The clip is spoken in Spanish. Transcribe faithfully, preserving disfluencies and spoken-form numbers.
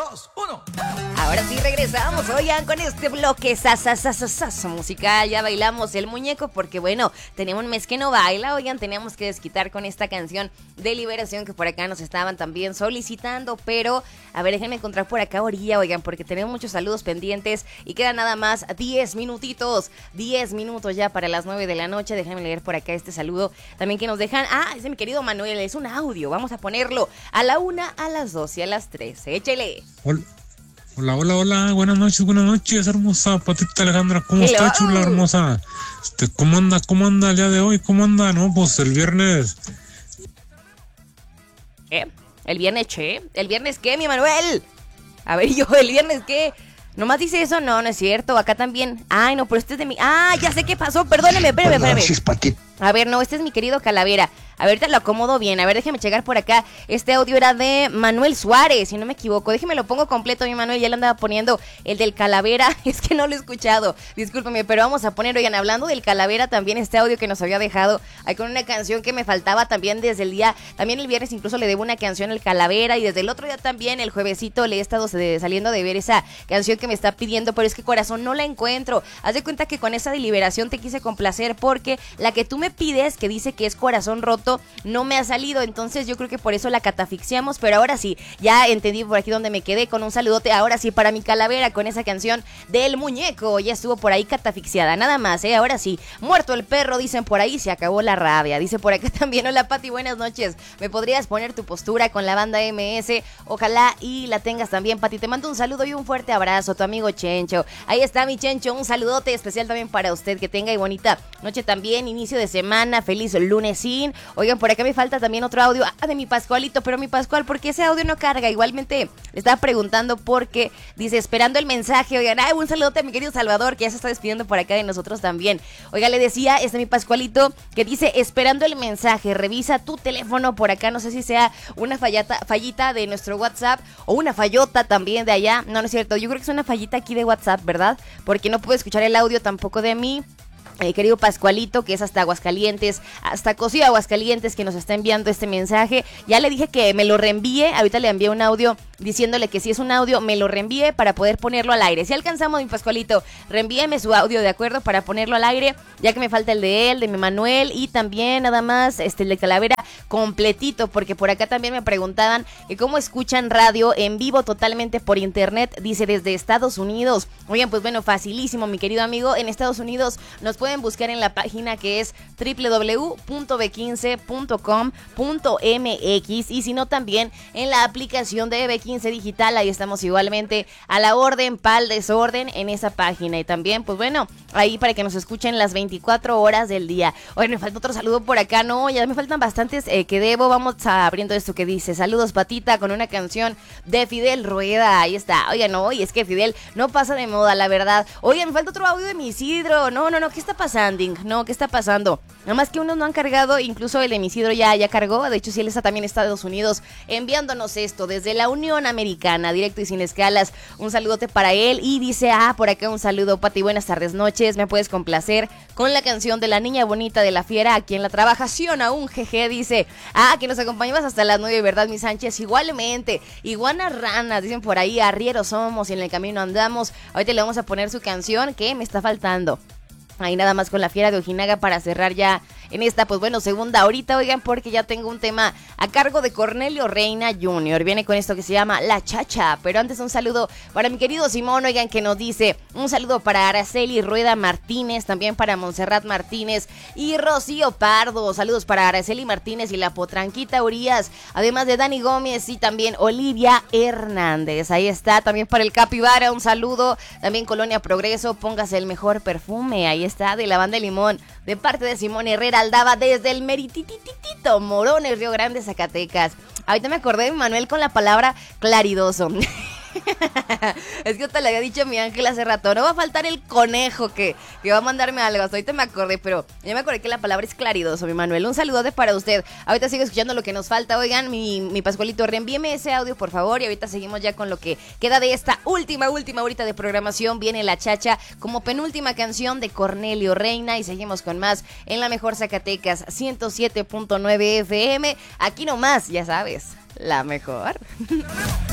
dos, uno. Ahora sí regresamos, oigan, con este bloque sasasasasas musical. Ya bailamos el muñeco porque, bueno, tenemos un mes que no baila. Oigan, teníamos que desquitar con esta canción de Liberación que por acá nos estaban también solicitando. Pero, a ver, déjenme encontrar por acá orilla, oigan, porque tenemos muchos saludos pendientes y quedan nada más diez minutitos. diez minutos ya para las nueve de la noche. Déjenme leer por acá este saludo también que nos dejan. Ah, es de mi querido Manuel, es un audio. Vamos a ponerlo a la una, a las dos y a las tres. Échele. Hola. Hola, hola, hola, buenas noches, buenas noches, hermosa Patita Alejandra, ¿cómo Hello. está, chula, hermosa? Este, ¿Cómo anda, cómo anda el día de hoy? ¿Cómo anda? No, pues el viernes. ¿Qué? ¿El viernes qué? ¿El viernes qué, mi Manuel? A ver, yo, ¿el viernes qué? ¿Nomás dice eso? No, no es cierto, acá también. Ay, no, pero este es de mi... Ah, ya sé qué pasó, perdóneme, espérame, espérame. Buenas noches, A ver, no, este es mi querido Calavera. A ver, te lo acomodo bien. A ver, déjeme checar por acá. Este audio era de Manuel Suárez, si no me equivoco. Déjeme lo pongo completo, mi Manuel. Ya le andaba poniendo el del Calavera. Es que no lo he escuchado. Discúlpeme, pero vamos a poner, oigan, hablando del Calavera, también este audio que nos había dejado. Ahí con una canción que me faltaba también desde el día. También el viernes incluso le debo una canción al Calavera. Y desde el otro día también, el juevesito, le he estado saliendo de ver esa canción que me está pidiendo. Pero es que, corazón, no la encuentro. Haz de cuenta que con esa de Liberación te quise complacer porque la que tú me pides, que dice que es Corazón Roto, no me ha salido, entonces yo creo que por eso la catafixiamos, pero ahora sí, ya entendí por aquí donde me quedé, con un saludote, ahora sí para mi Calavera, con esa canción del muñeco, ya estuvo por ahí catafixiada, nada más, eh, ahora sí, muerto el perro, dicen por ahí, se acabó la rabia, dice por acá también, hola Pati, buenas noches, me podrías poner tu postura con la banda M S, ojalá y la tengas también, Pati, te mando un saludo y un fuerte abrazo, tu amigo Chencho, ahí está mi Chencho, un saludote especial también para usted, que tenga y bonita noche también, inicio de semana, feliz lunesín. Oigan, por acá me falta también otro audio ah, de mi Pascualito, pero mi Pascual, ¿por qué ese audio no carga? Igualmente le estaba preguntando porque dice, esperando el mensaje. Oigan, ay, un saludote a mi querido Salvador, que ya se está despidiendo por acá de nosotros también. Oiga, le decía, este mi Pascualito, que dice, esperando el mensaje, revisa tu teléfono por acá, no sé si sea una fallata, fallita de nuestro WhatsApp o una fallota también de allá. No, no es cierto, yo creo que es una fallita aquí de WhatsApp, ¿verdad? Porque no puedo escuchar el audio tampoco de mí. Eh, querido Pascualito, que es hasta Aguascalientes, hasta Cosío Aguascalientes, que nos está enviando este mensaje. Ya le dije que me lo reenvíe, ahorita le envié un audio diciéndole que si es un audio, me lo reenvíe para poder ponerlo al aire. Si alcanzamos, mi Pascualito, reenvíeme su audio, ¿de acuerdo? Para ponerlo al aire, ya que me falta el de él, de mi Manuel, y también nada más este el de Calavera completito, porque por acá también me preguntaban que cómo escuchan radio en vivo totalmente por internet, dice desde Estados Unidos. Oigan, pues bueno, facilísimo, mi querido amigo, en Estados Unidos nos pueden buscar en la página que es doble u doble u doble u punto be quince punto com punto eme equis, y si no también en la aplicación de be quince Digital, ahí estamos igualmente a la orden, pal desorden en esa página, y también pues bueno, ahí para que nos escuchen las veinticuatro horas del día. Oye, me falta otro saludo por acá, no, ya me faltan bastantes eh, que debo, vamos a abriendo esto que dice, saludos Patita, con una canción de Fidel Rueda, ahí está. Oigan, no, y es que Fidel no pasa de moda, la verdad. Oye, me falta otro audio de mi Isidro, no, no, no, ¿qué está pasando? No, ¿qué está pasando? Nada más que unos no han cargado, incluso el de mi Isidro ya, ya cargó, de hecho sí él está también en Estados Unidos enviándonos esto desde la Unión Americana, directo y sin escalas, un saludote para él, y dice, ah, por acá un saludo, Pati, buenas tardes, noches, me puedes complacer con la canción de la niña bonita de la fiera, aquí en la trabajación aún, jeje, dice, ah, que nos acompañabas hasta las nueve, ¿verdad, mi Sánchez? Igualmente, iguanas ranas, dicen por ahí, arrieros somos y en el camino andamos. Ahorita le vamos a poner su canción que me está faltando. Ahí nada más con la fiera de Ojinaga para cerrar ya en esta, pues bueno, segunda ahorita, oigan, porque ya tengo un tema a cargo de Cornelio Reina junior Viene con esto que se llama La Chacha, pero antes un saludo para mi querido Simón, oigan, que nos dice, un saludo para Araceli Rueda Martínez, también para Montserrat Martínez y Rocío Pardo, saludos para Araceli Martínez y la Potranquita Urias, además de Dani Gómez y también Olivia Hernández, ahí está, también para el Capibara, un saludo, también Colonia Progreso, póngase el mejor perfume, ahí está, de la banda Limón, de parte de Simón Herrera Aldaba desde el meritititito Morones, Río Grande, Zacatecas. Ahorita me acordé de Manuel con la palabra claridoso. Es que te le había dicho a mi Ángel hace rato, no va a faltar el conejo que, que va a mandarme algo. Hasta ahorita me acordé, pero ya me acordé que la palabra es claridoso, mi Manuel. Un saludote para usted. Ahorita sigo escuchando lo que nos falta. Oigan, mi, mi Pascualito, reenvíeme ese audio, por favor. Y ahorita seguimos ya con lo que queda de esta última, última horita de programación. Viene La Chacha como penúltima canción de Cornelio Reina. Y seguimos con más en la mejor Zacatecas, ciento siete punto nueve F M. Aquí nomás, ya sabes, la mejor.